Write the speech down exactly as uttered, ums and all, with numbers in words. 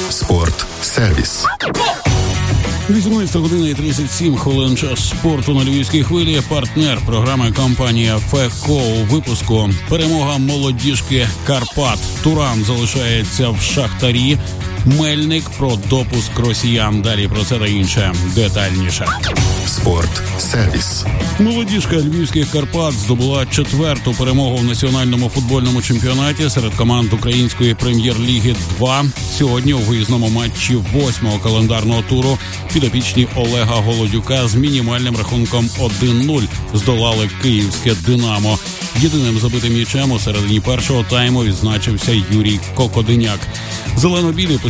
Спорт-сервіс. вісімнадцята година і тридцять сім хвилин, час спорту на Львівській хвилі. Партнер програми компанія ФЕКО. У випуску перемога молодіжки Карпат. Туран залишається в Шахтарі. Мельник про допуск росіян. Далі про це та інше детальніше. Спорт-сервіс. Молодіжка Львівських Карпат здобула четверту перемогу в національному футбольному чемпіонаті серед команд Української прем'єр-ліги два. Сьогодні у виїзному матчі восьмого календарного туру підопічні Олега Голодюка з мінімальним рахунком один нуль здолали київське «Динамо». Єдиним забитим м'ячем у середині першого тайму відзначився Юрій Кокодиняк. Зелено-білі